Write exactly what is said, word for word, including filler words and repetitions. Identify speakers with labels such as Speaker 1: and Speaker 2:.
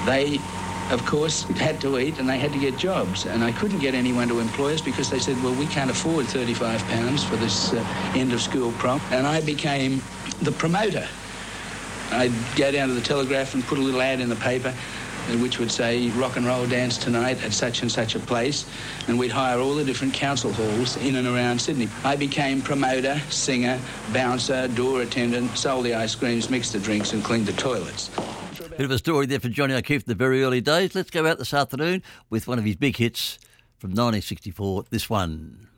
Speaker 1: They, of course, had to eat and they had to get jobs. And I couldn't get anyone to employ us because they said, well, we can't afford thirty-five pounds for this uh, end-of-school prom. And I became the promoter. I'd go down to the Telegraph and put a little ad in the paper which would say rock and roll dance tonight at such and such a place, and we'd hire all the different council halls in and around Sydney. I became promoter, singer, bouncer, door attendant, sold the ice creams, mixed the drinks and cleaned the toilets.
Speaker 2: Bit of a story there for Johnny O'Keefe in the very early days. Let's go out this afternoon with one of his big hits from nineteen sixty-four, this one.